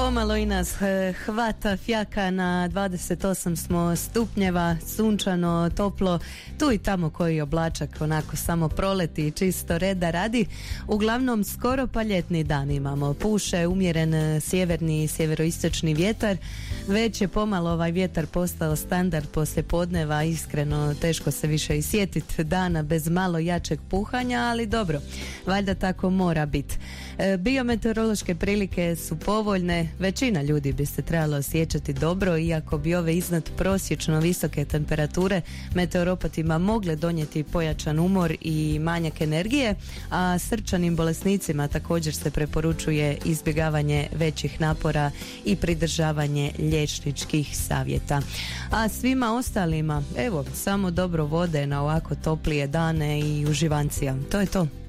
Pomalo i nas hvata fjaka, na 28 smo stupnjeva, sunčano, toplo, tu i tamo koji oblačak onako samo proleti, čisto reda radi. Uglavnom skoro pa ljetni dan imamo, puše umjeren sjeverni i sjeveroistočni vjetar. Već je pomalo ovaj vjetar postao standard poslije podneva, iskreno teško se više i sjetiti dana bez malo jačeg puhanja, ali dobro, valjda tako mora biti. Biometeorološke prilike su povoljne, većina ljudi bi se trebalo osjećati dobro, iako bi ove iznad prosječno visoke temperature meteoropatima mogle donijeti pojačan umor i manjak energije, a srčanim bolesnicima također se preporučuje izbjegavanje većih napora i pridržavanje liječničkih savjeta. A svima ostalima, evo, samo dobro vode na ovako toplije dane i uživancija. To je to.